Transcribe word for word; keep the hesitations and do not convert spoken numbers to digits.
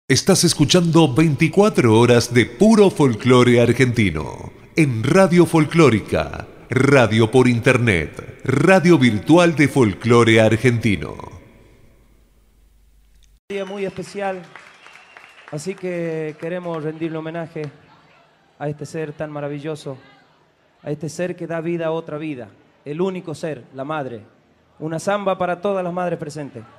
Estás escuchando veinticuatro horas de puro folclore argentino en Radio Folclórica, radio por internet, radio virtual de folclore argentino. Un día muy especial, así que queremos rendirle homenaje a este ser tan maravilloso, a este ser que da vida a otra vida, el único ser, la madre. Una samba para todas las madres presentes.